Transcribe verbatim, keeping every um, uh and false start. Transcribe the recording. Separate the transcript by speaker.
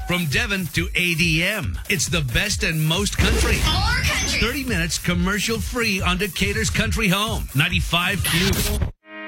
Speaker 1: From Devon to A D M. It's the best and most country.
Speaker 2: More country.
Speaker 1: thirty minutes commercial free on Decatur's Country Home. ninety-five Q.